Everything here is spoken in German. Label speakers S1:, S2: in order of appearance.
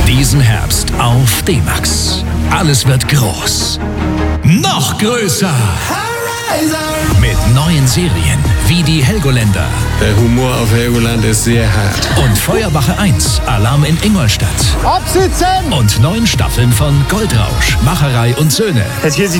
S1: Diesen Herbst auf D-Max. Alles wird groß. Noch größer. Mit neuen Serien wie die Helgoländer.
S2: Der Humor auf Helgoland ist sehr hart.
S1: Und Feuerwache 1, Alarm in Ingolstadt.
S3: Absitzen!
S1: Und 9 Staffeln von Goldrausch, Macherei und Söhne.
S3: Jetzt hier